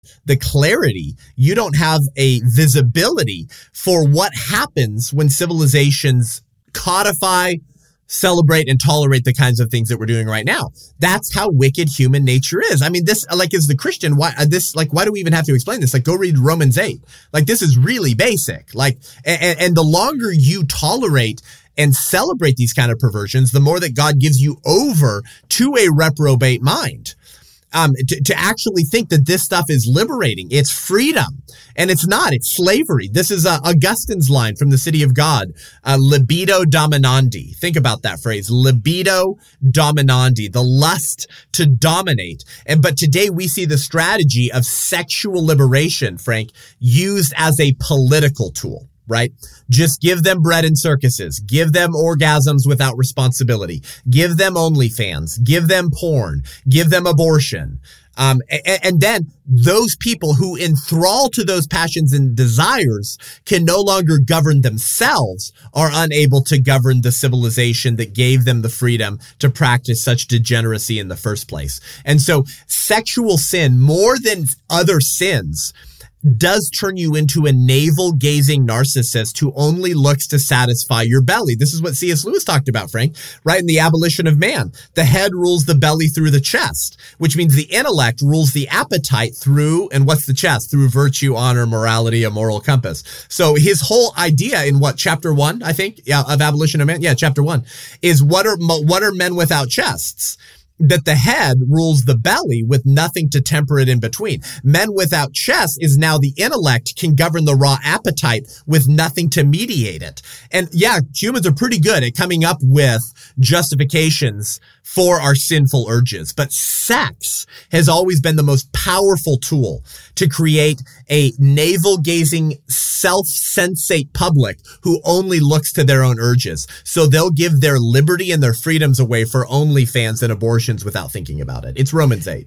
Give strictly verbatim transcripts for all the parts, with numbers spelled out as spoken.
the clarity. You don't have a visibility for what happens when civilizations codify, celebrate, and tolerate the kinds of things that we're doing right now. That's how wicked human nature is. I mean, this, like, as the Christian, why this, like, why do we even have to explain this? Like, go read Romans eight. Like, this is really basic. Like, and, and the longer you tolerate and celebrate these kind of perversions, the more that God gives you over to a reprobate mind. Um, to, to actually think that this stuff is liberating. It's freedom. And it's not. It's slavery. This is uh, Augustine's line from the City of God, uh, libido dominandi. Think about that phrase, libido dominandi, the lust to dominate. And but today we see the strategy of sexual liberation, Frank, used as a political tool. Right? Just give them bread and circuses. Give them orgasms without responsibility. Give them OnlyFans. Give them porn. Give them abortion. Um, and, and then those people who enthrall to those passions and desires can no longer govern themselves, are unable to govern the civilization that gave them the freedom to practice such degeneracy in the first place. And so sexual sin, more than other sins, does turn you into a navel-gazing narcissist who only looks to satisfy your belly. This is what C S Lewis talked about, Frank, right? In The Abolition of Man. The head rules the belly through the chest, which means the intellect rules the appetite through, and what's the chest? Through virtue, honor, morality, a moral compass. So his whole idea in what, chapter one, I think, yeah, of Abolition of Man? Yeah, chapter one, is what are, what are men without chests? That the head rules the belly with nothing to temper it in between. Men without chest is now the intellect can govern the raw appetite with nothing to mediate it. And yeah, humans are pretty good at coming up with justifications for our sinful urges. But sex has always been the most powerful tool to create a navel-gazing, self-sensate public who only looks to their own urges. So they'll give their liberty and their freedoms away for OnlyFans and abortions without thinking about it. It's Romans eight.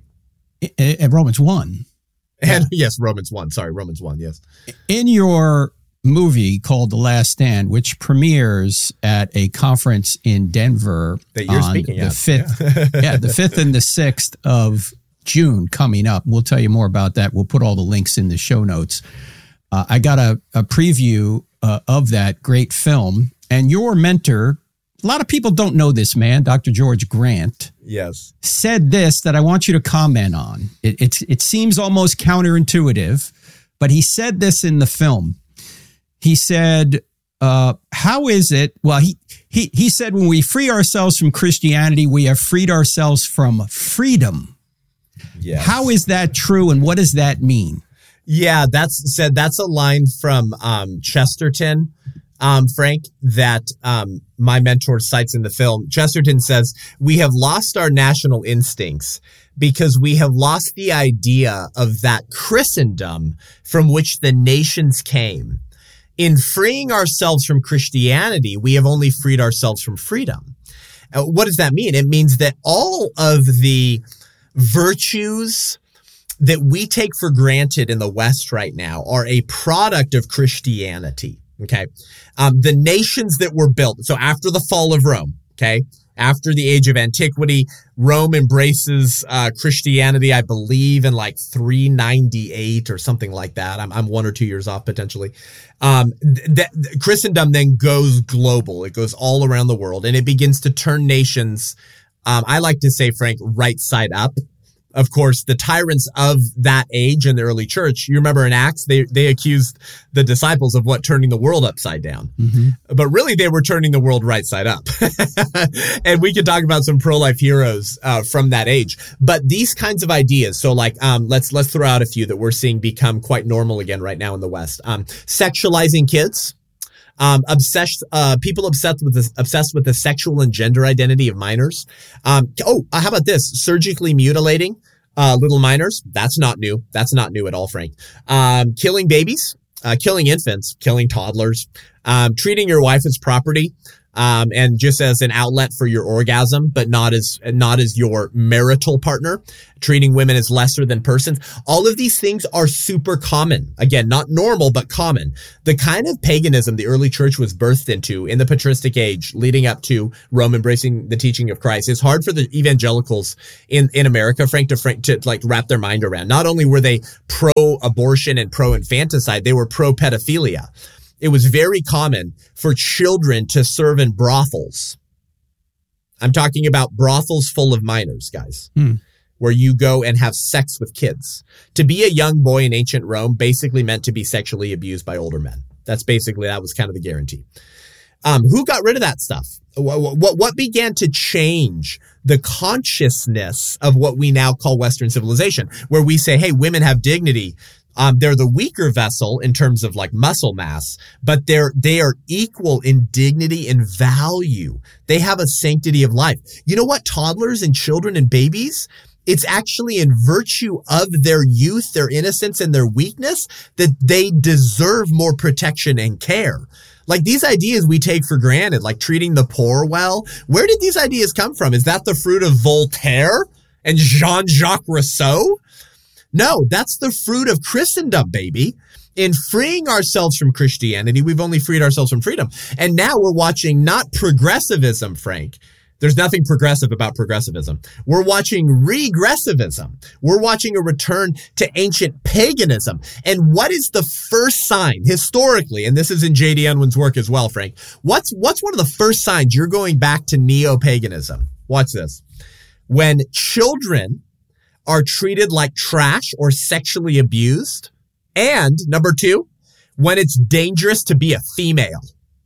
And Romans one. And yes, Romans one. Sorry, Romans one, yes. In your movie called The Last Stand, which premieres at a conference in Denver that you're on speaking the of. fifth, yeah. yeah, the fifth and the sixth of June coming up. We'll tell you more about that. We'll put all the links in the show notes. Uh, I got a, a preview uh, of that great film, and your mentor, a lot of people don't know this man, Doctor George Grant. Yes. Said this that I want you to comment on. It, it's, it seems almost counterintuitive, but he said this in the film. He said, uh, how is it? Well, he, he, he said, when we free ourselves from Christianity, we have freed ourselves from freedom. Yes. How is that true? And what does that mean? Yeah, that's said. That's a line from um, Chesterton, um, Frank, that um, my mentor cites in the film. Chesterton says, we have lost our national instincts because we have lost the idea of that Christendom from which the nations came. In freeing ourselves from Christianity, we have only freed ourselves from freedom. Uh, what does that mean? It means that all of the virtues that we take for granted in the West right now are a product of Christianity. Okay. Um, the nations that were built. So after the fall of Rome, okay, after the age of antiquity, Rome embraces uh, Christianity, I believe, in like three ninety-eight or something like that. I'm, I'm one or two years off potentially. Um, th- th- Christendom then goes global. It goes all around the world, and it begins to turn nations, um, I like to say, Frank, right side up. Of course, the tyrants of that age in the early church, you remember in Acts, they, they accused the disciples of what? Turning the world upside down. Mm-hmm. But really, they were turning the world right side up. And we could talk about some pro-life heroes uh, from that age. But these kinds of ideas, so like, um, let's let's throw out a few that we're seeing become quite normal again right now in the West. Um, sexualizing kids. Um, obsessed, uh, people obsessed with the, obsessed with the sexual and gender identity of minors. Um, oh, how about this? Surgically mutilating, uh, little minors. That's not new. That's not new at all, Frank. Um, killing babies. uh, killing infants, killing toddlers, um, treating your wife as property, um, and just as an outlet for your orgasm, but not as not as your marital partner, treating women as lesser than persons. All of these things are super common. Again, not normal, but common. The kind of paganism the early church was birthed into in the patristic age, leading up to Rome embracing the teaching of Christ, is hard for the evangelicals in, in America, Frank, to, Frank, to like wrap their mind around. Not only were they pro-abortion and pro-infanticide, they were pro-pedophilia. It was very common for children to serve in brothels. I'm talking about brothels full of minors, guys, hmm. where you go and have sex with kids. To be a young boy in ancient Rome basically meant to be sexually abused by older men. That's basically, that was kind of the guarantee. Um, who got rid of that stuff? What, what, what began to change the consciousness of what we now call Western civilization, where we say, hey, women have dignity. Um, they're the weaker vessel in terms of like muscle mass, but they're, they are equal in dignity and value. They have a sanctity of life. You know what? Toddlers and children and babies, it's actually in virtue of their youth, their innocence, and their weakness that they deserve more protection and care. Like these ideas we take for granted, like treating the poor well. Where did these ideas come from? Is that the fruit of Voltaire and Jean-Jacques Rousseau? No, that's the fruit of Christendom, baby. In freeing ourselves from Christianity, we've only freed ourselves from freedom. And now we're watching not progressivism, Frank. There's nothing progressive about progressivism. We're watching regressivism. We're watching a return to ancient paganism. And what is the first sign historically? And this is in J D Unwin's work as well, Frank. What's, what's one of the first signs you're going back to neo-paganism? Watch this. When children are treated like trash or sexually abused. And number two, when it's dangerous to be a female.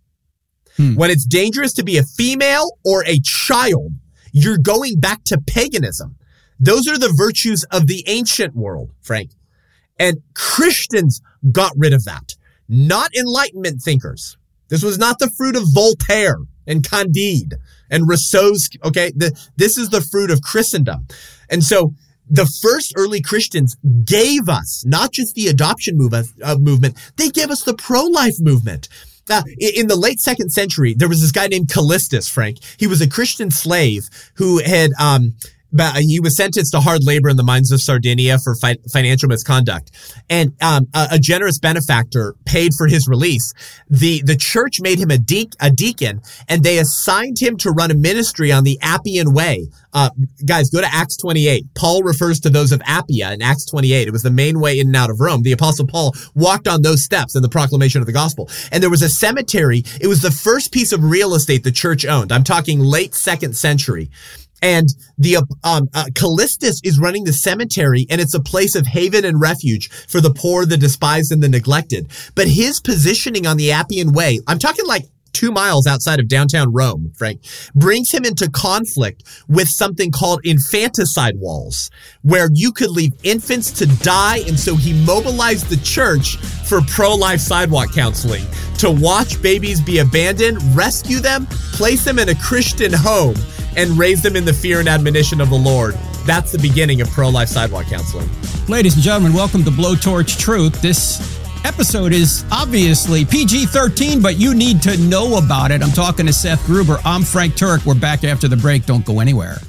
Hmm. When it's dangerous to be a female or a child, you're going back to paganism. Those are the virtues of the ancient world, Frank. And Christians got rid of that. Not Enlightenment thinkers. This was not the fruit of Voltaire and Candide and Rousseau's, okay? The, this is the fruit of Christendom. And so the first early Christians gave us not just the adoption move, uh, movement, they gave us the pro-life movement. Uh, in the late second century, there was this guy named Callistus, Frank. He was a Christian slave who had, um, he was sentenced to hard labor in the mines of Sardinia for fi- financial misconduct. And um, a, a generous benefactor paid for his release. The the church made him a, de- a deacon, and they assigned him to run a ministry on the Appian Way. Uh, guys, go to Acts twenty-eight. Paul refers to those of Appia in Acts twenty-eight. It was the main way in and out of Rome. The Apostle Paul walked on those steps in the proclamation of the gospel. And there was a cemetery. It was the first piece of real estate the church owned. I'm talking late second century. And the um, uh, Callistus is running the cemetery, and it's a place of haven and refuge for the poor, the despised, and the neglected. But his positioning on the Appian Way, I'm talking like two miles outside of downtown Rome, Frank, brings him into conflict with something called infanticide walls, where you could leave infants to die. And so he mobilized the church for pro-life sidewalk counseling to watch babies be abandoned, rescue them, place them in a Christian home, and raise them in the fear and admonition of the Lord. That's the beginning of pro-life sidewalk counseling. Ladies and gentlemen, welcome to Blowtorch Truth. This episode is obviously P G thirteen, but you need to know about it. I'm talking to Seth Gruber. I'm Frank Turek. We're back after the break. Don't go anywhere.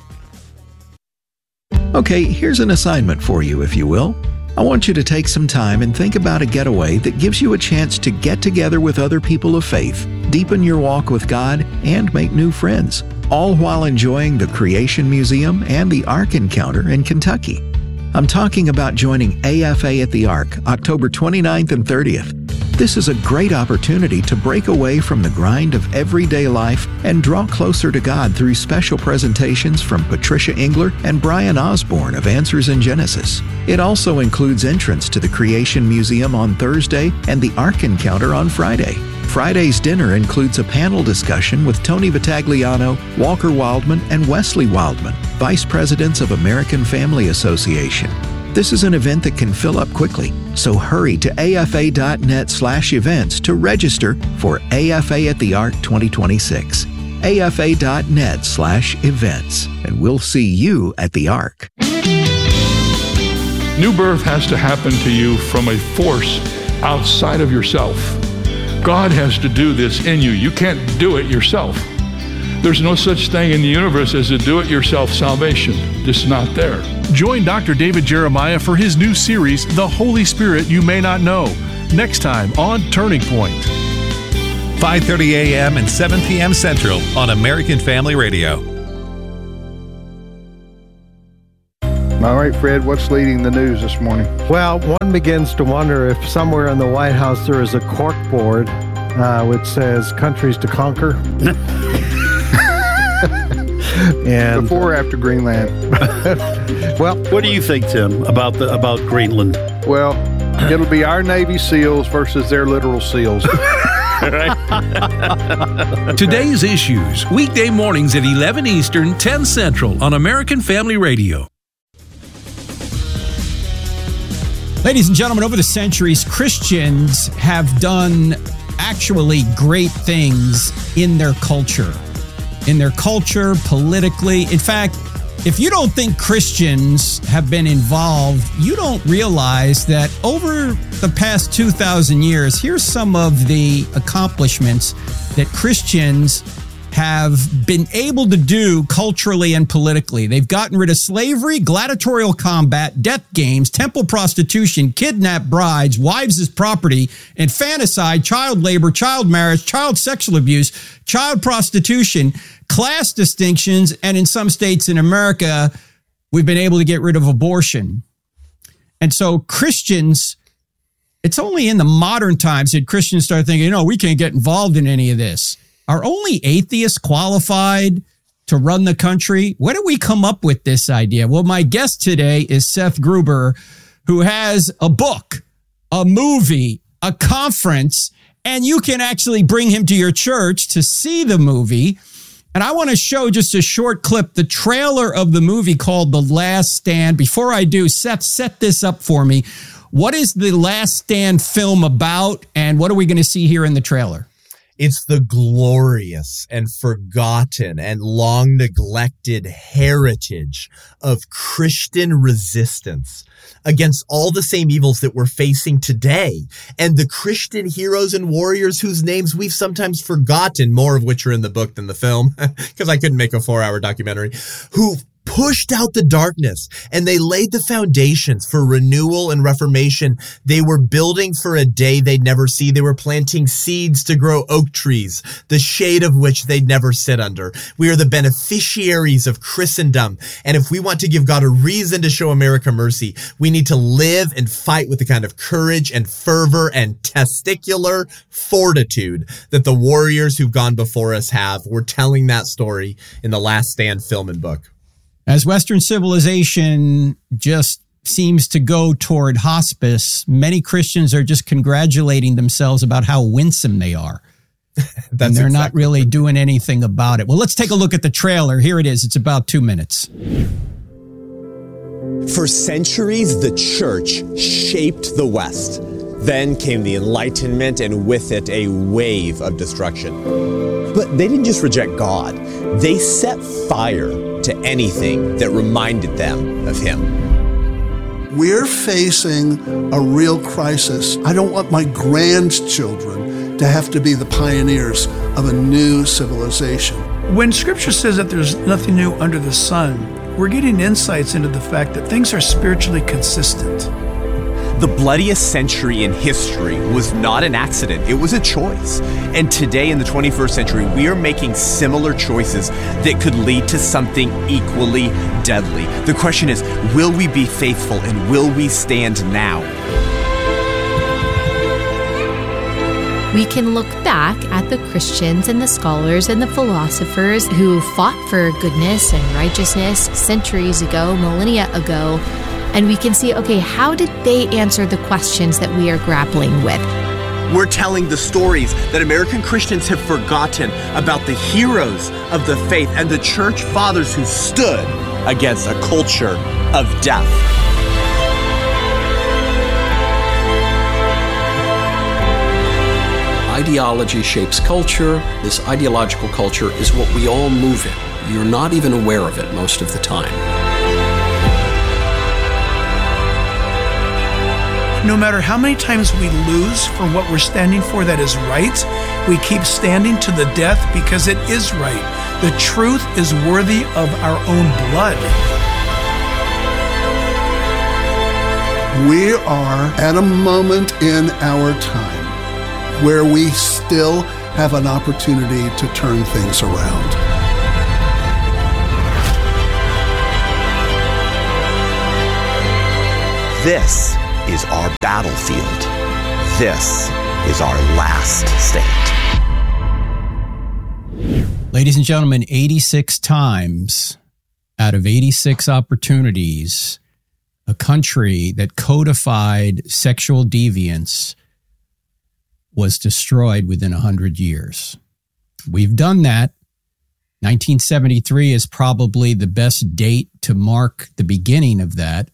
Okay, here's an assignment for you, if you will. I want you to take some time and think about a getaway that gives you a chance to get together with other people of faith, deepen your walk with God, and make new friends, all while enjoying the Creation Museum and the Ark Encounter in Kentucky. I'm talking about joining A F A at the Ark, October twenty-ninth and thirtieth. This is a great opportunity to break away from the grind of everyday life and draw closer to God through special presentations from Patricia Engler and Brian Osborne of Answers in Genesis. It also includes entrance to the Creation Museum on Thursday and the Ark Encounter on Friday. Friday's dinner includes a panel discussion with Tony Vitagliano, Walker Wildman, and Wesley Wildman, Vice Presidents of American Family Association. This is an event that can fill up quickly, so hurry to afa.net slash events to register for A F A at the Ark twenty twenty-six. afa.net slash events, and we'll see you at the Ark. New birth has to happen to you from a force outside of yourself. God has to do this in you. You can't do it yourself. There's no such thing in the universe as a do-it-yourself salvation. Just not there. Join Doctor David Jeremiah for his new series, The Holy Spirit You May Not Know, next time on Turning Point. five thirty a.m. and seven p.m. Central on American Family Radio. All right, Fred, what's leading the news this morning? Well, one begins to wonder if somewhere in the White House there is a corkboard uh, which says countries to conquer. And before or after Greenland? Well, what do you think, Tim, about the about Greenland? Well, it'll be our Navy SEALs versus their literal SEALs. Today's Issues, weekday mornings at eleven Eastern, ten Central on American Family Radio. Ladies and gentlemen, over the centuries, Christians have done actually great things in their culture. In their culture, politically. In fact, if you don't think Christians have been involved, you don't realize that over the past two thousand years, here's some of the accomplishments that Christians have been able to do culturally and politically. They've gotten rid of slavery, gladiatorial combat, death games, temple prostitution, kidnapped brides, wives as property, infanticide, child labor, child marriage, child sexual abuse, child prostitution, class distinctions, and in some states in America, we've been able to get rid of abortion. And so Christians, it's only in the modern times that Christians start thinking, you know, we can't get involved in any of this. Are only atheists qualified to run the country? Where did we come up with this idea? Well, my guest today is Seth Gruber, who has a book, a movie, a conference, and you can actually bring him to your church to see the movie. And I want to show just a short clip, the trailer of the movie called The Last Stand. Before I do, Seth, set this up for me. What is The Last Stand film about, and what are we going to see here in the trailer? It's the glorious and forgotten and long neglected heritage of Christian resistance against all the same evils that we're facing today. And the Christian heroes and warriors whose names we've sometimes forgotten, more of which are in the book than the film, because I couldn't make a four hour documentary, who pushed out the darkness, and they laid the foundations for renewal and reformation. They were building for a day they'd never see. They were planting seeds to grow oak trees, the shade of which they'd never sit under. We are the beneficiaries of Christendom. And if we want to give God a reason to show America mercy, we need to live and fight with the kind of courage and fervor and testicular fortitude that the warriors who've gone before us have. We're telling that story in the Last Stand film and book. As Western civilization just seems to go toward hospice, many Christians are just congratulating themselves about how winsome they are. That's and they're exactly not really doing anything about it. Well, let's take a look at the trailer. Here it is. It's about two minutes. For centuries, the church shaped the West. Then came the Enlightenment, and with it, a wave of destruction. But they didn't just reject God. They set fire to anything that reminded them of Him. We're facing a real crisis. I don't want my grandchildren to have to be the pioneers of a new civilization. When Scripture says that there's nothing new under the sun, we're getting insights into the fact that things are spiritually consistent. The bloodiest century in history was not an accident. It was a choice. And today in the twenty-first century, we are making similar choices that could lead to something equally deadly. The question is, will we be faithful and will we stand now? We can look back at the Christians and the scholars and the philosophers who fought for goodness and righteousness centuries ago, millennia ago, and we can see, okay, how did they answer the questions that we are grappling with? We're telling the stories that American Christians have forgotten about the heroes of the faith and the church fathers who stood against a culture of death. Ideology shapes culture. This ideological culture is what we all move in. You're not even aware of it most of the time. No matter how many times we lose for what we're standing for that is right, we keep standing to the death because it is right. The truth is worthy of our own blood. We are at a moment in our time where we still have an opportunity to turn things around. This is our battlefield. This is our last stand. Ladies and gentlemen, eighty-six times out of eighty-six opportunities, a country that codified sexual deviance was destroyed within one hundred years. We've done that. nineteen seventy-three is probably the best date to mark the beginning of that.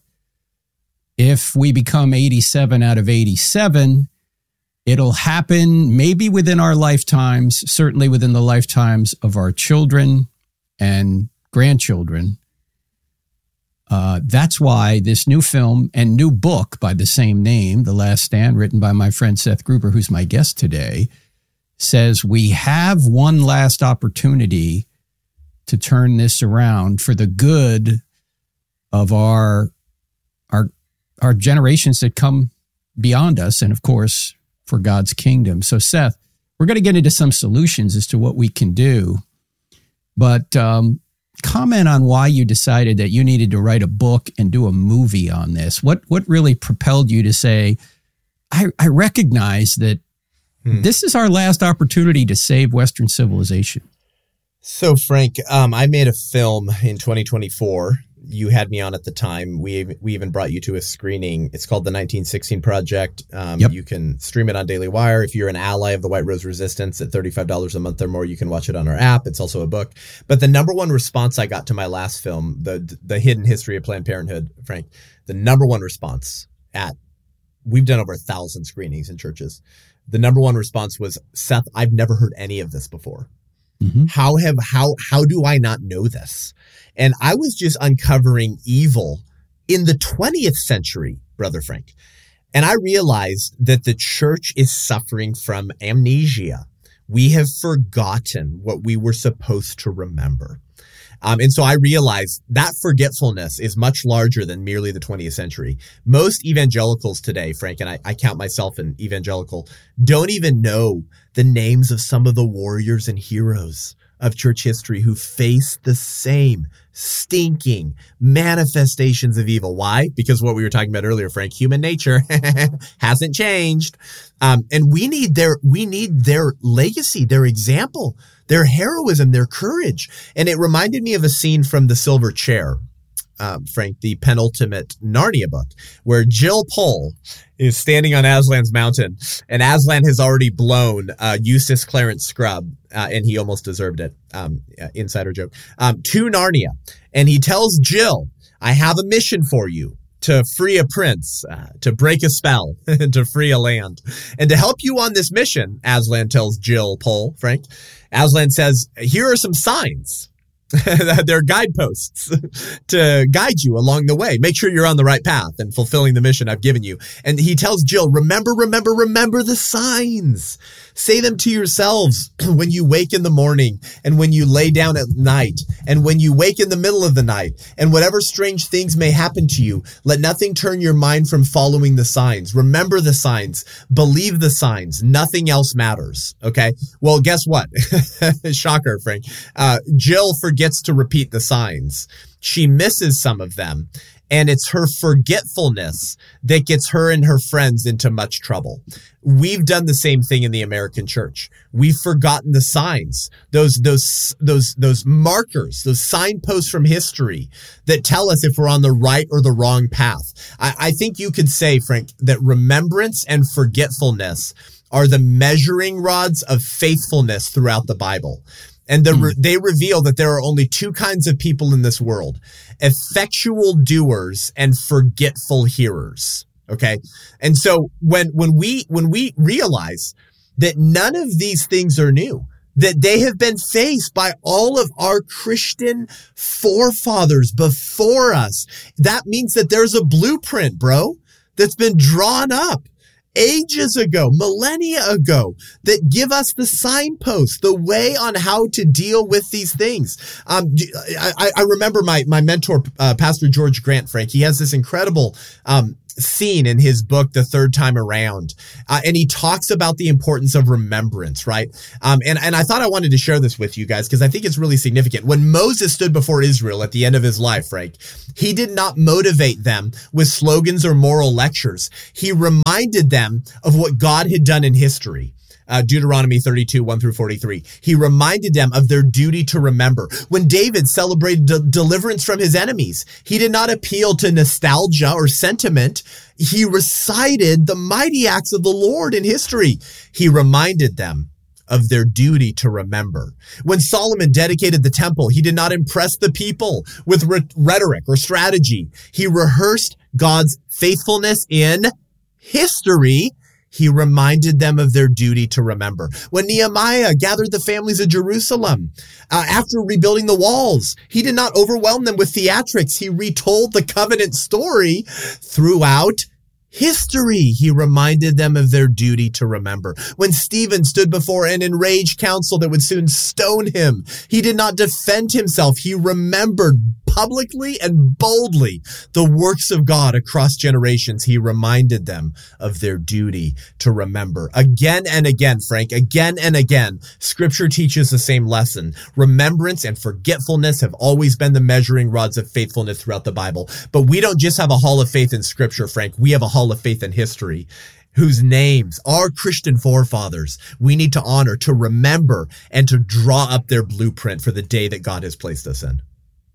If we become eighty-seven out of eighty-seven, it'll happen maybe within our lifetimes, certainly within the lifetimes of our children and grandchildren. Uh, that's why this new film and new book by the same name, The Last Stand, written by my friend Seth Gruber, who's my guest today, says we have one last opportunity to turn this around for the good of our our our generations that come beyond us, and of course, for God's kingdom. So, Seth, we're going to get into some solutions as to what we can do, but um, comment on why you decided that you needed to write a book and do a movie on this. What what really propelled you to say, I, I recognize that hmm. this is our last opportunity to save Western civilization? So, Frank, um, I made a film in twenty twenty-four. You had me on at the time. We we even brought you to a screening. It's called the nineteen sixteen Project. Um, yep. You can stream it on Daily Wire. If you're an ally of the White Rose Resistance at thirty-five dollars a month or more, you can watch it on our app. It's also a book. But the number one response I got to my last film, the the Hidden History of Planned Parenthood, Frank, the number one response at, we've done over a thousand screenings in churches. The number one response was, Seth, I've never heard any of this before. Mm-hmm. How have how how do I not know this? And I was just uncovering evil in the twentieth century, Brother Frank. And I realized that the church is suffering from amnesia. We have forgotten what we were supposed to remember. Um, and so I realized that forgetfulness is much larger than merely the twentieth century. Most evangelicals today, Frank, and I, I count myself an evangelical, don't even know the names of some of the warriors and heroes of church history who faced the same stinking manifestations of evil. Why? Because what we were talking about earlier, Frank, human nature hasn't changed. Um, and we need their, we need their legacy, their example, their heroism, their courage. And it reminded me of a scene from The Silver Chair, um, Frank, the penultimate Narnia book, where Jill Pole is standing on Aslan's mountain, and Aslan has already blown uh, Eustace Clarence Scrubb, uh, and he almost deserved it. Um, insider joke. Um, to Narnia, and he tells Jill, "I have a mission for you to free a prince, uh, to break a spell, to free a land, and to help you on this mission." Aslan tells Jill Pole, Frank. Aslan says, "Here are some signs." They're guideposts to guide you along the way. Make sure you're on the right path and fulfilling the mission I've given you. And he tells Jill, remember, remember, remember the signs. Say them to yourselves when you wake in the morning and when you lay down at night and when you wake in the middle of the night, and whatever strange things may happen to you, let nothing turn your mind from following the signs. Remember the signs. Believe the signs. Nothing else matters. Okay. Well, guess what? Shocker, Frank. Uh, Jill forgets to repeat the signs. She misses some of them. And it's her forgetfulness that gets her and her friends into much trouble. We've done the same thing in the American church. We've forgotten the signs, those, those, those, those markers, those signposts from history that tell us if we're on the right or the wrong path. I, I think you could say, Frank, that remembrance and forgetfulness are the measuring rods of faithfulness throughout the Bible. And the, mm. they reveal that there are only two kinds of people in this world: effectual doers and forgetful hearers. Okay. And so when, when we, when we realize that none of these things are new, that they have been faced by all of our Christian forefathers before us, that means that there's a blueprint, bro. that's been drawn up ages ago, millennia ago, that give us the signposts, the way on how to deal with these things. Um, I, I remember my, my mentor, uh, Pastor George Grant, Frank, he has this incredible, um, scene in his book, The Third Time Around. Uh, and he talks about the importance of remembrance, right? Um, and, and I thought I wanted to share this with you guys because I think it's really significant. When Moses stood before Israel at the end of his life, Frank, he did not motivate them with slogans or moral lectures. He reminded them of what God had done in history. Uh, Deuteronomy thirty-two, one through forty-three. He reminded them of their duty to remember. When David celebrated de- deliverance from his enemies, he did not appeal to nostalgia or sentiment. He recited the mighty acts of the Lord in history. He reminded them of their duty to remember. When Solomon dedicated the temple, he did not impress the people with re- rhetoric or strategy. He rehearsed God's faithfulness in history. He reminded them of their duty to remember. When Nehemiah gathered the families of Jerusalem, uh, after rebuilding the walls, he did not overwhelm them with theatrics. He retold the covenant story throughout history. He reminded them of their duty to remember. When Stephen stood before an enraged council that would soon stone him, he did not defend himself. He remembered publicly and boldly the works of God across generations. He reminded them of their duty to remember. Again and again, Frank, again and again, Scripture teaches the same lesson. Remembrance and forgetfulness have always been the measuring rods of faithfulness throughout the Bible. But we don't just have a hall of faith in Scripture, Frank. We have a hall of faith in history, whose names are Christian forefathers we need to honor, to remember, and to draw up their blueprint for the day that God has placed us in.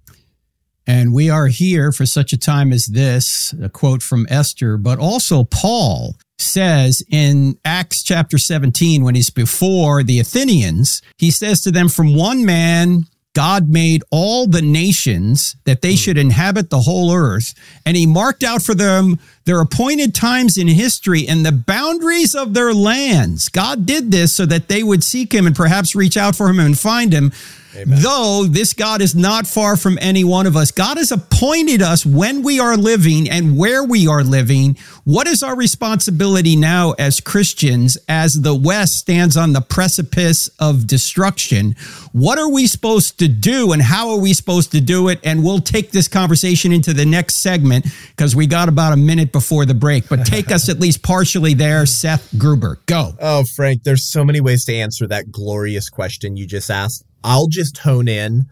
And we are here for such a time as this, a quote from Esther, but also Paul says in Acts chapter seventeen, when he's before the Athenians, he says to them, from one man, God made all the nations that they should inhabit the whole earth, and he marked out for them their appointed times in history and the boundaries of their lands. God did this so that they would seek him and perhaps reach out for him and find him. Amen. Though this God is not far from any one of us. God has appointed us when we are living and where we are living. What is our responsibility now as Christians as the West stands on the precipice of destruction? What are we supposed to do and how are we supposed to do it? And we'll take this conversation into the next segment because we got about a minute before the break. But take us at least partially there, Seth Gruber. Go. Oh, Frank, there's so many ways to answer that glorious question you just asked. I'll just hone in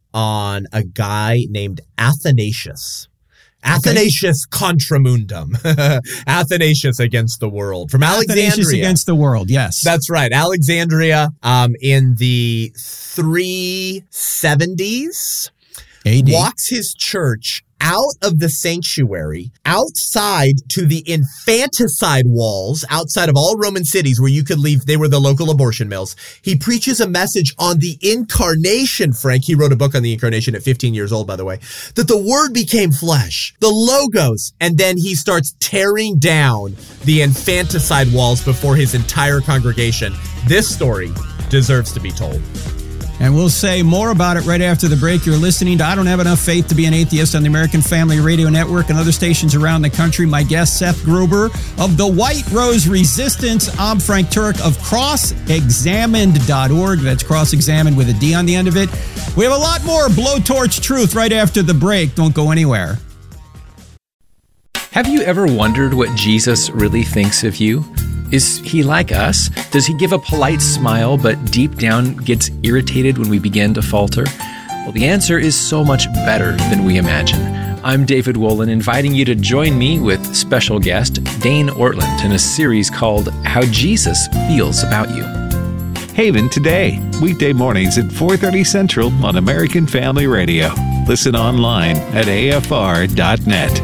on a guy named Athanasius. Athanasius okay. contra mundum. Athanasius against the world. From Alexandria. Athanasius against the world, yes. That's right. Alexandria um, in the three seventies. A D. Walks his church out of the sanctuary, outside to the infanticide walls, outside of all Roman cities where you could leave. They were the local abortion mills. He preaches a message on the incarnation, Frank. He wrote a book on the incarnation at fifteen years old, by the way, that the word became flesh, the logos, and then he starts tearing down the infanticide walls before his entire congregation. This story deserves to be told. And we'll say more about it right after the break. You're listening to I Don't Have Enough Faith to Be an Atheist on the American Family Radio Network and other stations around the country. My guest, Seth Gruber of the White Rose Resistance. I'm Frank Turek of cross examined dot org. That's cross-examined with a D on the end of it. We have a lot more Blowtorch Truth right after the break. Don't go anywhere. Have you ever wondered what Jesus really thinks of you? Is he like us? Does he give a polite smile, but deep down gets irritated when we begin to falter? Well, the answer is so much better than we imagine. I'm David Wolin, inviting you to join me with special guest Dane Ortland in a series called How Jesus Feels About You. Haven Today, weekday mornings at four thirty Central on American Family Radio. Listen online at A F R dot net.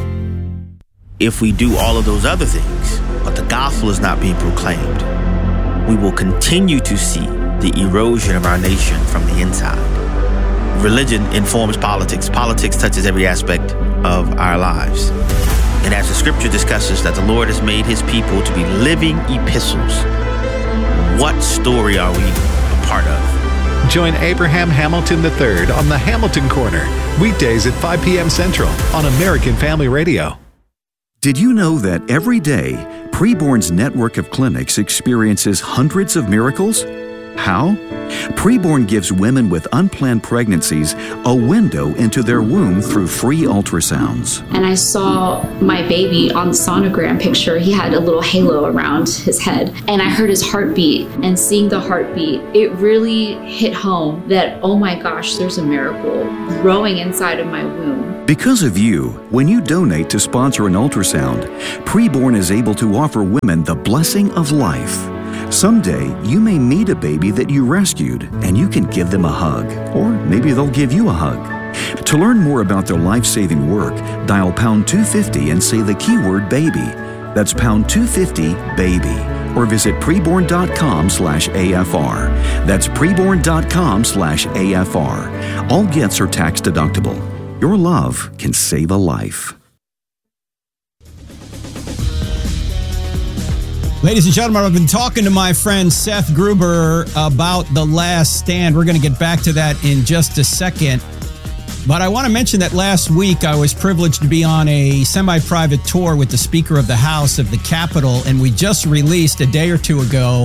If we do all of those other things, but the gospel is not being proclaimed, we will continue to see the erosion of our nation from the inside. Religion informs politics. Politics touches every aspect of our lives. And as the scripture discusses that the Lord has made his people to be living epistles, what story are we a part of? Join Abraham Hamilton the third on the Hamilton Corner, weekdays at five p.m. Central on American Family Radio. Did you know that every day, Preborn's network of clinics experiences hundreds of miracles? How? Preborn gives women with unplanned pregnancies a window into their womb through free ultrasounds. And I saw my baby on the sonogram picture. He had a little halo around his head. And I heard his heartbeat. And seeing the heartbeat, it really hit home that, oh my gosh, there's a miracle growing inside of my womb. Because of you, when you donate to sponsor an ultrasound, Preborn is able to offer women the blessing of life. Someday, you may meet a baby that you rescued, and you can give them a hug. Or maybe they'll give you a hug. To learn more about their life-saving work, dial pound two fifty and say the keyword baby. That's pound two fifty, baby. Or visit preborn.com slash AFR. That's preborn.com slash AFR. All gifts are tax deductible. Your love can save a life. Ladies and gentlemen, I've been talking to my friend Seth Gruber about The Last Stand. We're going to get back to that in just a second. But I want to mention that last week I was privileged to be on a semi-private tour with the Speaker of the House of the Capitol, and we just released a day or two ago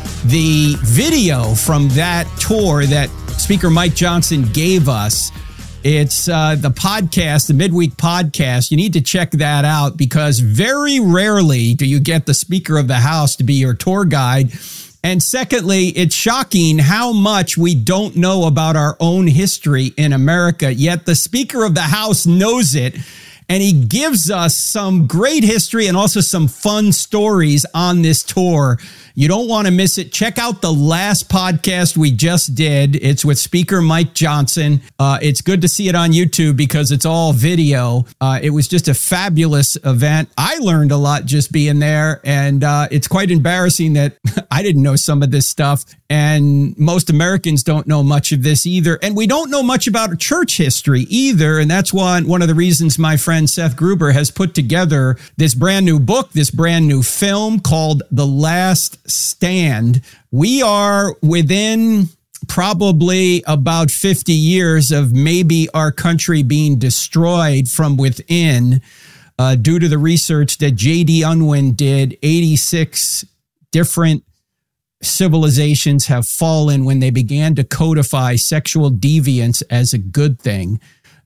the video from that tour that Speaker Mike Johnson gave us. It's uh, the podcast, the midweek podcast. You need to check that out because very rarely do you get the Speaker of the House to be your tour guide. And secondly, it's shocking how much we don't know about our own history in America, yet the Speaker of the House knows it. And he gives us some great history and also some fun stories on this tour. You don't want to miss it. Check out the last podcast we just did. It's with Speaker Mike Johnson. Uh, it's good to see it on YouTube because it's all video. Uh, it was just a fabulous event. I learned a lot just being there, and uh, it's quite embarrassing that I didn't know some of this stuff, and most Americans don't know much of this either. And we don't know much about church history either, and that's one, one of the reasons my friend Seth Gruber has put together this brand new book, this brand new film called The Last Stand. We are within probably about fifty years of maybe our country being destroyed from within uh, due to the research that J D Unwin did. eighty-six different civilizations have fallen when they began to codify sexual deviance as a good thing.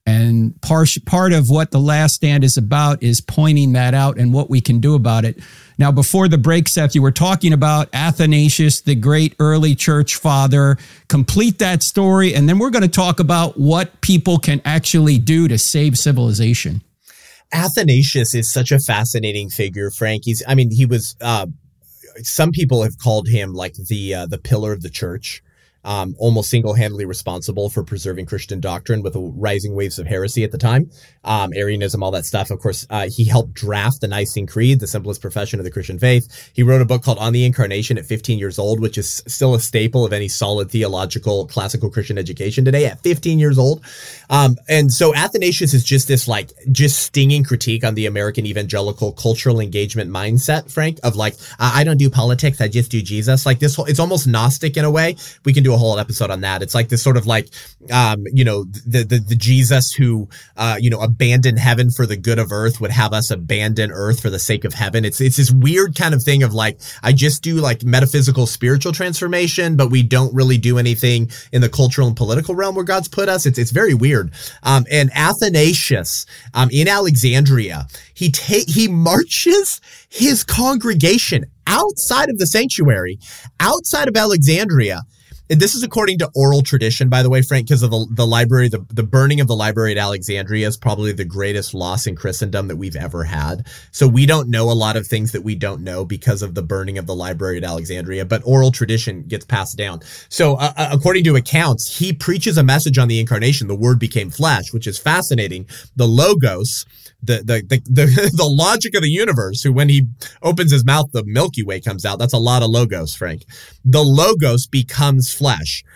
And part, part of what The Last Stand is about is pointing that out and what we can do about it. Now, before the break, Seth, you were talking about Athanasius, the great early church father. Complete that story, and then we're going to talk about what people can actually do to save civilization. Athanasius is such a fascinating figure, Frank. He's, I mean, he was, uh, some people have called him like the uh, the pillar of the church. Um, almost single-handedly responsible for preserving Christian doctrine with the rising waves of heresy at the time, um, Arianism, all that stuff. Of course, uh, he helped draft the Nicene Creed, the simplest profession of the Christian faith. He wrote a book called On the Incarnation at fifteen years old, which is still a staple of any solid theological, classical Christian education today at fifteen years old. Um, and so Athanasius is just this like, just stinging critique on the American evangelical cultural engagement mindset, Frank, of like, I don't do politics, I just do Jesus. Like this whole, it's almost Gnostic in a way. We can do a whole episode on that. It's like this sort of like, um, you know, the, the, the Jesus who, uh, you know, abandoned heaven for the good of earth would have us abandon earth for the sake of heaven. It's, it's this weird kind of thing of like, I just do like metaphysical spiritual transformation, but we don't really do anything in the cultural and political realm where God's put us. It's, it's very weird. Um, and Athanasius, um, in Alexandria, he ta- he marches his congregation outside of the sanctuary, outside of Alexandria. And this is according to oral tradition, by the way, Frank, because of the, the library, the, the burning of the library at Alexandria is probably the greatest loss in Christendom that we've ever had. So we don't know a lot of things that we don't know because of the burning of the library at Alexandria, but oral tradition gets passed down. So uh, according to accounts, he preaches a message on the incarnation. The word became flesh, which is fascinating. The Logos, the, the, the, the, the logic of the universe, who when he opens his mouth, the Milky Way comes out. That's a lot of Logos, Frank. The Logos becomes flesh.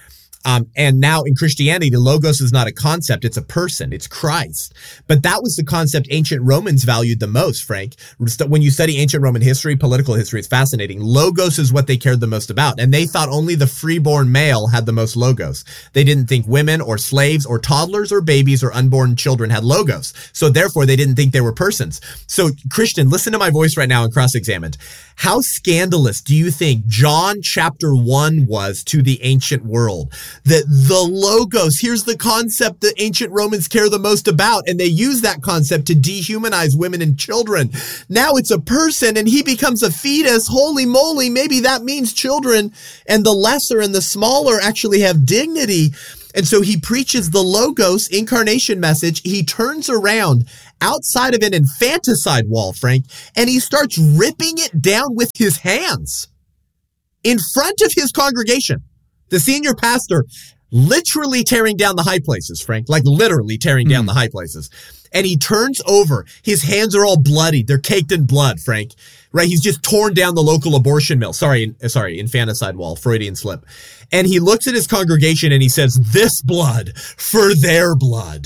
Um, and now in Christianity, the logos is not a concept, it's a person, it's Christ. But that was the concept ancient Romans valued the most, Frank. When you study ancient Roman history, political history, it's fascinating. Logos is what they cared the most about. And they thought only the freeborn male had the most logos. They didn't think women or slaves or toddlers or babies or unborn children had logos. So therefore, they didn't think they were persons. So Christian, listen to my voice right now and cross-examined. How scandalous do you think John chapter one was to the ancient world? That the logos, here's the concept that ancient Romans care the most about, and they use that concept to dehumanize women and children. Now it's a person and he becomes a fetus. Holy moly, maybe that means children and the lesser and the smaller actually have dignity. And so he preaches the logos incarnation message. He turns around outside of an infanticide wall, Frank, and he starts ripping it down with his hands in front of his congregation. The senior pastor literally tearing down the high places, Frank, like literally tearing down mm. the high places. And he turns over. His hands are all bloody. They're caked in blood, Frank, right? He's just torn down the local abortion mill. Sorry, sorry, infanticide wall, Freudian slip. And he looks at his congregation and he says, this blood for their blood.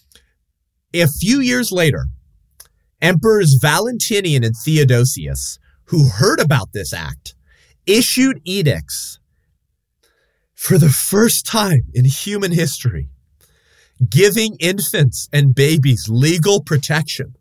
A few years later, Emperors Valentinian and Theodosius, who heard about this act, issued edicts for the first time in human history, giving infants and babies legal protection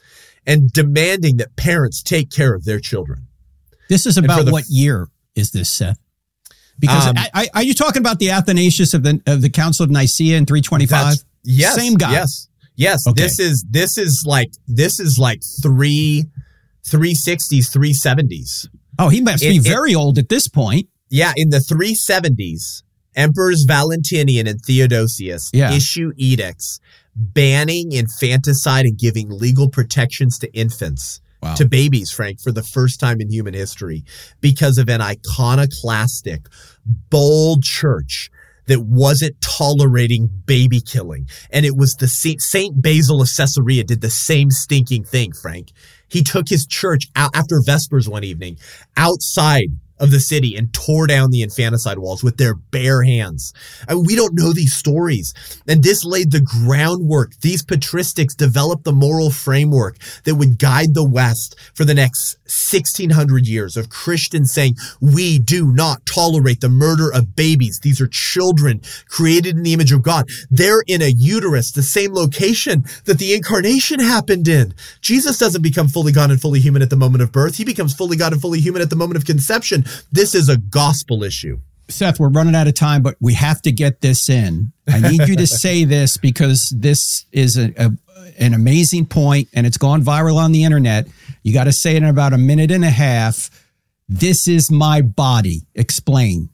and demanding that parents take care of their children. This is about the, what year is this, Seth? Because um, I, I, are you talking about the Athanasius of the of the Council of Nicaea in three twenty-five? Yes, same guy. Yes, yes. Okay. This is this is like this is like three three sixties, three seventies. Oh, he must it, be very it, old at this point. Yeah, in the three seventies, Emperors Valentinian and Theodosius yeah. issue edicts banning infanticide and giving legal protections to infants, wow. to babies, Frank, for the first time in human history because of an iconoclastic, bold church that wasn't tolerating baby killing. And it was the Saint, Saint Basil of Caesarea did the same stinking thing, Frank. He took his church out after Vespers one evening outside of the city and tore down the infanticide walls with their bare hands. I mean, we don't know these stories. And this laid the groundwork. These patristics developed the moral framework that would guide the West for the next sixteen hundred years of Christians saying, we do not tolerate the murder of babies. These are children created in the image of God. They're in a uterus, the same location that the incarnation happened in. Jesus doesn't become fully God and fully human at the moment of birth. He becomes fully God and fully human at the moment of conception. This is a gospel issue. Seth, we're running out of time, but we have to get this in. I need you to say this because this is a, a, an amazing point and it's gone viral on the internet. You got to say it in about a minute and a half. This is my body. Explain.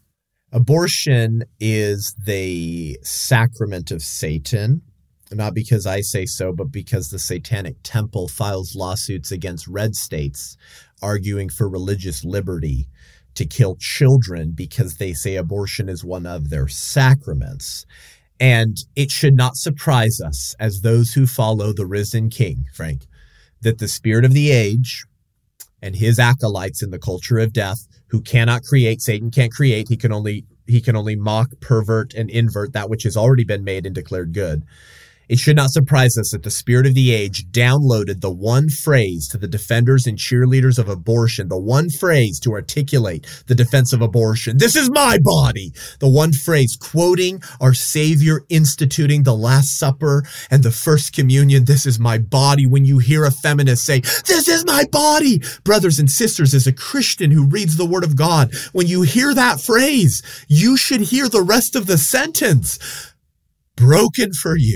Abortion is the sacrament of Satan. Not because I say so, but because the Satanic Temple files lawsuits against red states arguing for religious liberty to kill children because they say abortion is one of their sacraments. And it should not surprise us as those who follow the risen King, Frank, that the spirit of the age and his acolytes in the culture of death who cannot create, Satan can't create, he can only he can only mock, pervert, and invert that which has already been made and declared good. It should not surprise us that the spirit of the age downloaded the one phrase to the defenders and cheerleaders of abortion, the one phrase to articulate the defense of abortion. This is my body. The one phrase quoting our Savior instituting the Last Supper and the First Communion. This is my body. When you hear a feminist say, this is my body, brothers and sisters, as a Christian who reads the Word of God, when you hear that phrase, you should hear the rest of the sentence. Broken for you.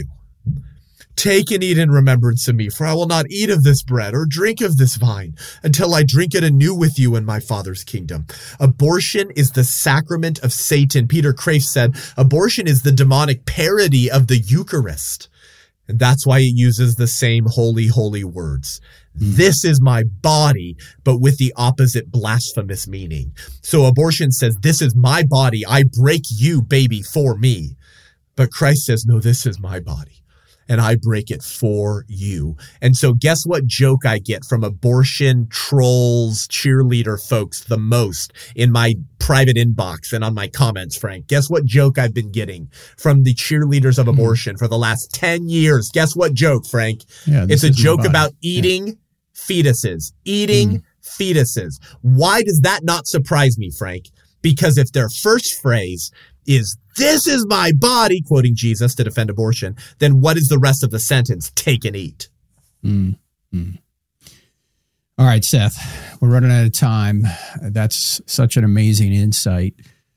Take and eat in remembrance of me, for I will not eat of this bread or drink of this wine until I drink it anew with you in my Father's kingdom. Abortion is the sacrament of Satan. Peter Kreeft said, abortion is the demonic parody of the Eucharist. And that's why it uses the same holy, holy words. This is my body, but with the opposite blasphemous meaning. So abortion says, this is my body. I break you, baby, for me. But Christ says, no, this is my body. and I break it for you. And so guess what joke I get from abortion trolls, cheerleader folks the most in my private inbox and on my comments, Frank? Guess what joke I've been getting from the cheerleaders of abortion mm. for the last ten years? Guess what joke, Frank? Yeah, it's a joke about eating yeah. fetuses, eating mm. fetuses. Why does that not surprise me, Frank? Because if their first phrase is, "This is my body," quoting Jesus to defend abortion, then what is the rest of the sentence? Take and eat. Mm, mm. All right, Seth, we're running out of time. That's such an amazing insight,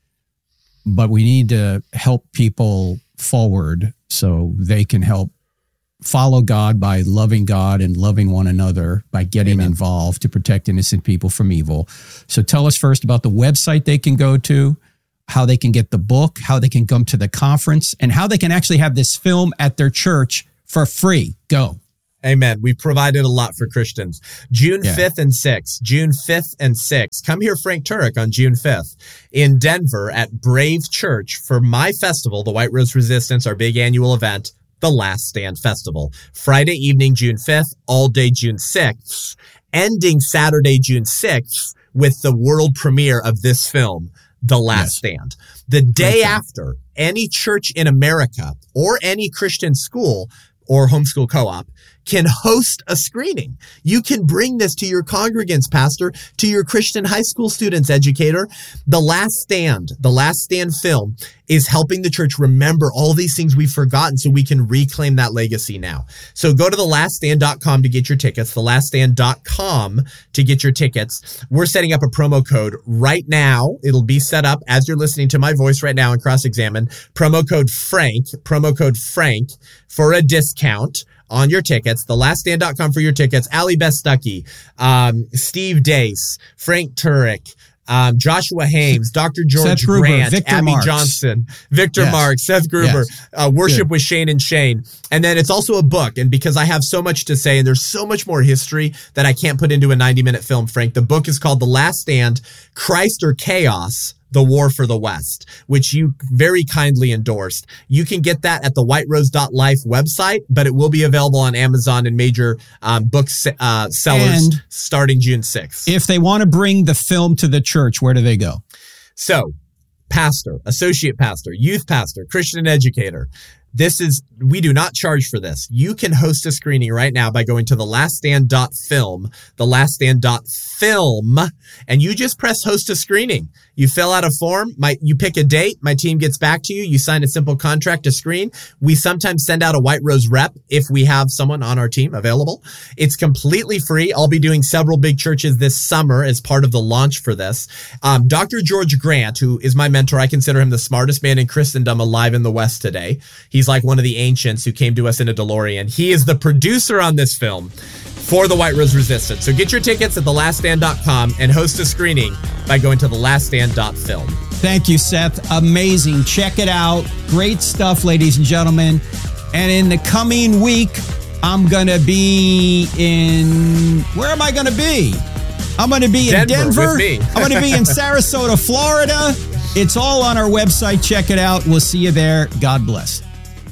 but we need to help people forward so they can help follow God by loving God and loving one another, by getting Amen. Involved to protect innocent people from evil. So tell us first about the website they can go to, how they can get the book, how they can come to the conference, and how they can actually have this film at their church for free. Go. Amen. We provided a lot for Christians. June yeah. fifth and sixth. June fifth and sixth. Come here, Frank Turek, on June fifth in Denver at Brave Church for my festival, the White Rose Resistance, our big annual event, the Last Stand Festival. Friday evening, June fifth, all day June sixth, ending Saturday, June sixth with the world premiere of this film, The Last yes. Stand. The day after, any church in America or any Christian school or homeschool co-op can host a screening. You can bring this to your congregants, pastor, to your Christian high school students, educator. The Last Stand, the Last Stand film is helping the church remember all these things we've forgotten so we can reclaim that legacy now. So go to the last stand dot com to get your tickets, the last stand dot com to get your tickets. We're setting up a promo code right now. It'll be set up as you're listening to my voice right now and cross-examine. Promo code Frank, promo code Frank for a discount on your tickets, the last stand dot com for your tickets. Ali Bestucky, um, Steve Dace, Frank Turek, um, Joshua Hames, Doctor George Gruber, Grant, Victor Abby Marks. Johnson, Victor yes. Marks, Seth Gruber, yes. uh, Worship Good. with Shane and Shane. And then it's also a book. And because I have so much to say and there's so much more history that I can't put into a ninety minute film, Frank, the book is called The Last Stand, Christ or Chaos, The War for the West, which you very kindly endorsed. You can get that at the white rose dot life website, but it will be available on Amazon and major um, book uh, sellers and starting June sixth. If they want to bring the film to the church, where do they go? So, pastor, associate pastor, youth pastor, Christian educator, this is, we do not charge for this. You can host a screening right now by going to the last stand dot film, the last stand dot film, and you just press host a screening. You fill out a form, my, you pick a date, my team gets back to you, you sign a simple contract to screen. We sometimes send out a White Rose rep if we have someone on our team available. It's completely free. I'll be doing several big churches this summer as part of the launch for this. Um, Doctor George Grant, who is my mentor, I consider him the smartest man in Christendom alive in the West today. He's like one of the ancients who came to us in a DeLorean. He is the producer on this film for the White Rose Resistance. So get your tickets at the last stand dot com and host a screening by going to the last stand dot film. Thank you, Seth. Amazing. Check it out. Great stuff, ladies and gentlemen. And in the coming week, I'm going to be in... Where am I going to be? I'm going to be in Denver. Denver. With me. I'm going to be in Sarasota, Florida. It's all on our website. Check it out. We'll see you there. God bless.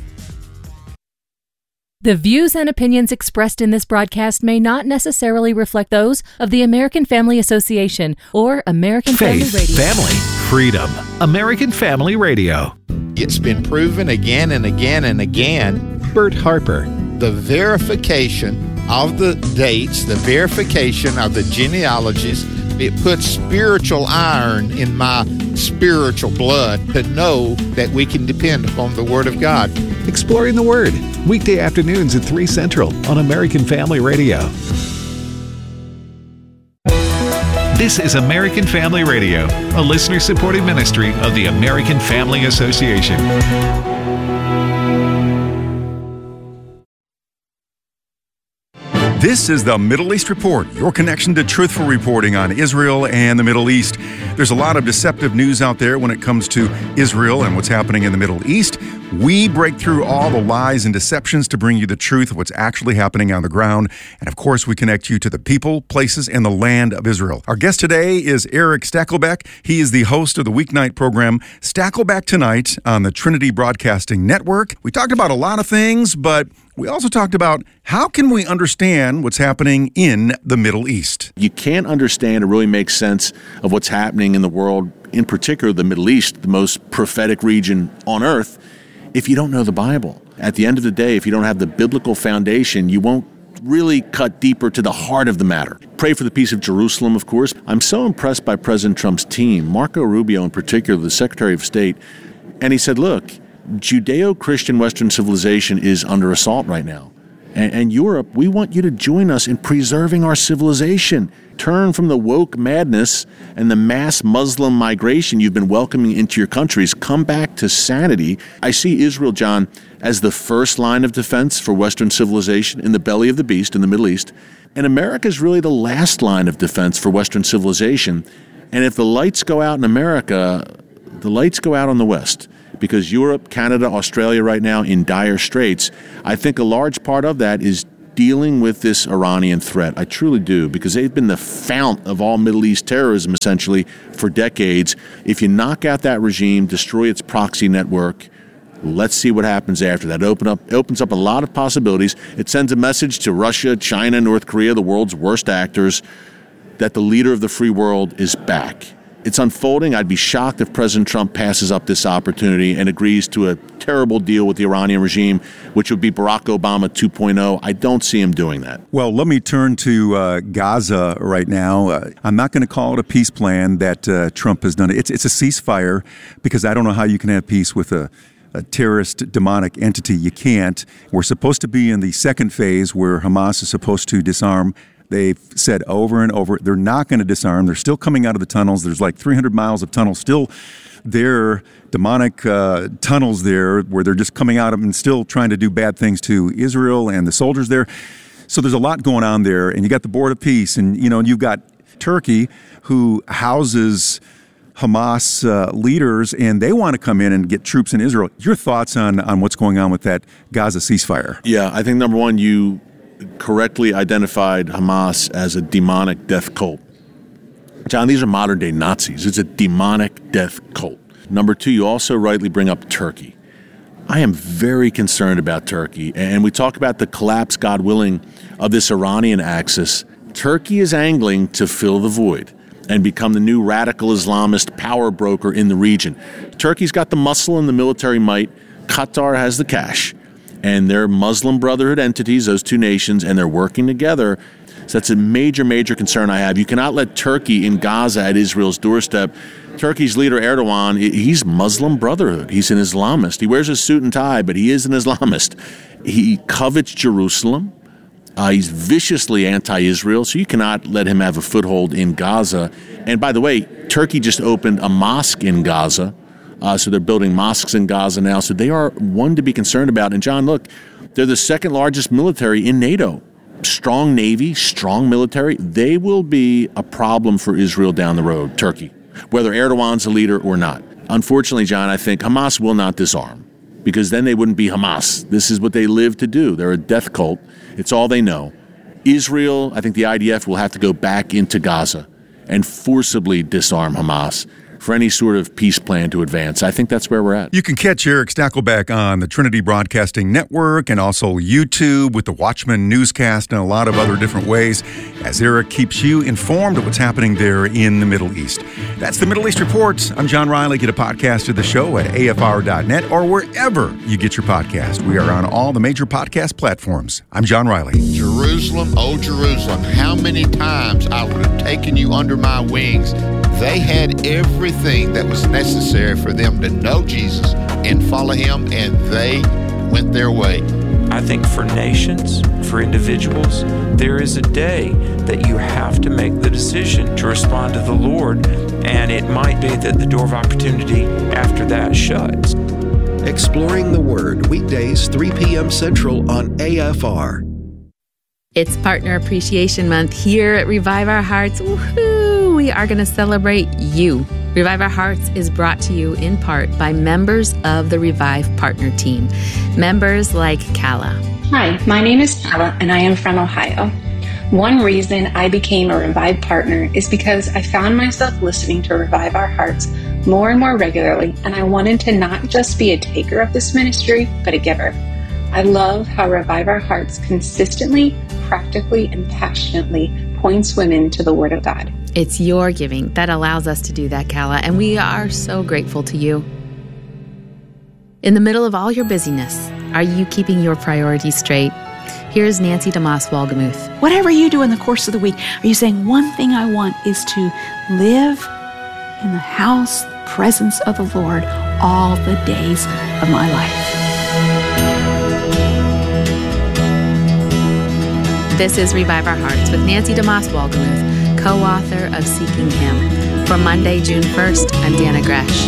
The views and opinions expressed in this broadcast may not necessarily reflect those of the American Family Association or American Faith, Family Radio. family, freedom. American Family Radio. It's been proven again and again and again. Bert Harper. The verification of the dates, the verification of the genealogies, it puts spiritual iron in my spiritual blood to know that we can depend upon the Word of God. Exploring the Word, weekday afternoons at three Central on American Family Radio. This is American Family Radio, a listener-supported ministry of the American Family Association. This is the Middle East Report, your connection to truthful reporting on Israel and the Middle East. There's a lot of deceptive news out there when it comes to Israel and what's happening in the Middle East. We break through all the lies and deceptions to bring you the truth of what's actually happening on the ground. And of course, we connect you to the people, places, and the land of Israel. Our guest today is Eric Stakelbeck. He is the host of the weeknight program Stakelbeck Tonight on the Trinity Broadcasting Network. We talked about a lot of things, but We also talked about how can we understand what's happening in the Middle East. You can't understand or really make sense of what's happening in the world, in particular the Middle East, the most prophetic region on earth, if you don't know the Bible. At the end of the day, if you don't have the biblical foundation, you won't really cut deeper to the heart of the matter. Pray for the peace of Jerusalem, of course. I'm so impressed by President Trump's team, Marco Rubio in particular, the Secretary of State, and he said, look, Judeo-Christian Western civilization is under assault right now. And, and Europe, we want you to join us in preserving our civilization. Turn from the woke madness and the mass Muslim migration you've been welcoming into your countries. Come back to sanity. I see Israel, John, as the first line of defense for Western civilization in the belly of the beast in the Middle East. And America is really the last line of defense for Western civilization. And if the lights go out in America, the lights go out on the West. Because Europe, Canada, Australia right now in dire straits, I think a large part of that is dealing with this Iranian threat. I truly do, because they've been the fount of all Middle East terrorism, essentially, for decades. If you knock out that regime, destroy its proxy network, let's see what happens after that. Open up, opens up a lot of possibilities. It sends a message to Russia, China, North Korea, the world's worst actors, that the leader of the free world is back. It's unfolding. I'd be shocked if President Trump passes up this opportunity and agrees to a terrible deal with the Iranian regime, which would be Barack Obama two point oh. I don't see him doing that. Well, let me turn to uh, Gaza right now. Uh, I'm not going to call it a peace plan that uh, Trump has done. It's, it's a ceasefire, because I don't know how you can have peace with a a terrorist demonic entity. You can't. We're supposed to be in the second phase where Hamas is supposed to disarm. They've said over and over, they're not going to disarm. They're still coming out of the tunnels. There's like three hundred miles of tunnels still there, demonic uh, tunnels there, where they're just coming out of them and still trying to do bad things to Israel and the soldiers there. So there's a lot going on there. And you got the Board of Peace, and, you know, and you've got Turkey, who houses Hamas uh, leaders, and they want to come in and get troops in Israel. Your thoughts on, on what's going on with that Gaza ceasefire? Yeah, I think, number one, you correctly identified Hamas as a demonic death cult. John, these are modern-day Nazis. It's a demonic death cult. Number two, you also rightly bring up Turkey. I am very concerned about Turkey, and we talk about the collapse, God willing, of this Iranian axis. Turkey is angling to fill the void and become the new radical Islamist power broker in the region. Turkey's got the muscle and the military might. Qatar has the cash. And they're Muslim Brotherhood entities, those two nations, and they're working together. So that's a major, major concern I have. You cannot let Turkey in Gaza at Israel's doorstep. Turkey's leader, Erdogan, he's Muslim Brotherhood. He's an Islamist. He wears a suit and tie, but he is an Islamist. He covets Jerusalem. Uh, he's viciously anti-Israel, so you cannot let him have a foothold in Gaza. And by the way, Turkey just opened a mosque in Gaza. Uh, so they're building mosques in Gaza now. So they are one to be concerned about. And John, look, they're the second largest military in NATO. Strong navy, strong military. They will be a problem for Israel down the road, Turkey, whether Erdogan's the leader or not. Unfortunately, John, I think Hamas will not disarm, because then they wouldn't be Hamas. This is what they live to do. They're a death cult. It's all they know. Israel, I think the I D F will have to go back into Gaza and forcibly disarm Hamas for any sort of peace plan to advance. I think that's where we're at. You can catch Eric Stakelbeck on the Trinity Broadcasting Network and also YouTube with the Watchman newscast and a lot of other different ways as Eric keeps you informed of what's happening there in the Middle East. That's the Middle East Report. I'm John Riley. Get a podcast of the show at A F R dot net or wherever you get your podcast. We are on all the major podcast platforms. I'm John Riley. Jerusalem, oh Jerusalem, how many times I would have taken you under my wings. They had everything that was necessary for them to know Jesus and follow him, and they went their way. I think for nations, for individuals, there is a day that you have to make the decision to respond to the Lord, and it might be that the door of opportunity after that shuts. Exploring the Word, weekdays, three p.m. Central on A F R. It's Partner Appreciation Month here at Revive Our Hearts. Woohoo! We are going to celebrate you. Revive Our Hearts is brought to you in part by members of the Revive Partner Team. Members like Kala. Hi, my name is Kala, and I am from Ohio. One reason I became a Revive Partner is because I found myself listening to Revive Our Hearts more and more regularly, and I wanted to not just be a taker of this ministry, but a giver. I love how Revive Our Hearts consistently, practically, and passionately points women to the Word of God. It's your giving that allows us to do that, Kala, and we are so grateful to you. In the middle of all your busyness, are you keeping your priorities straight? Here's Nancy DeMoss Wolgemuth. Whatever you do in the course of the week, are you saying one thing I want is to live in the house, the presence of the Lord all the days of my life? This is Revive Our Hearts with Nancy DeMoss Wolgemuth, co-author of Seeking Him. For Monday, June first, I'm Dana Gresh.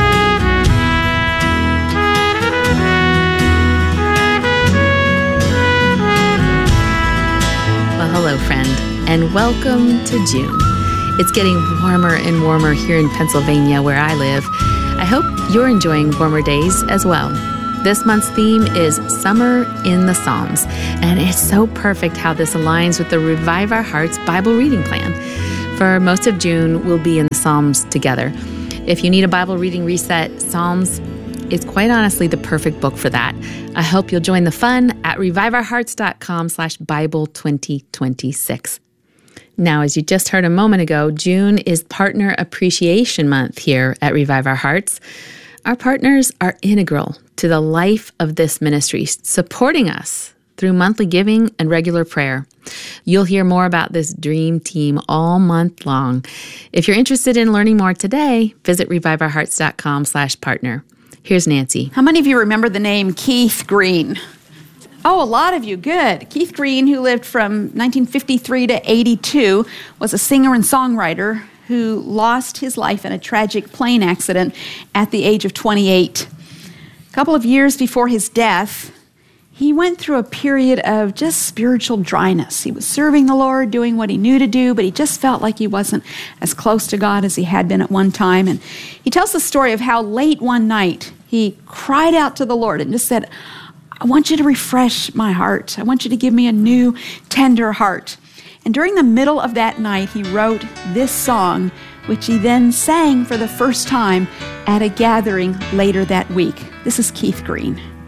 Well, hello, friend, and welcome to June. It's getting warmer and warmer here in Pennsylvania, where I live. I hope you're enjoying warmer days as well. This month's theme is Summer in the Psalms, and it's so perfect how this aligns with the Revive Our Hearts Bible reading plan. For most of June, we'll be in the Psalms together. If you need a Bible reading reset, Psalms is quite honestly the perfect book for that. I hope you'll join the fun at reviveourhearts.com slash Bible 2026. Now, as you just heard a moment ago, June is Partner Appreciation Month here at Revive Our Hearts. Our partners are integral to the life of this ministry, supporting us through monthly giving and regular prayer. You'll hear more about this dream team all month long. If you're interested in learning more today, visit reviveourhearts.com slash partner. Here's Nancy. How many of you remember the name Keith Green? Oh, a lot of you. Good. Keith Green, who lived from nineteen fifty-three to eighty-two, was a singer and songwriter who lost his life in a tragic plane accident at the age of twenty-eight. A couple of years before his death, he went through a period of just spiritual dryness. He was serving the Lord, doing what he knew to do, but he just felt like he wasn't as close to God as he had been at one time. And he tells the story of how late one night he cried out to the Lord and just said, I want you to refresh my heart. I want you to give me a new, tender heart. And during the middle of that night, he wrote this song, which he then sang for the first time at a gathering later that week. This is Keith Green.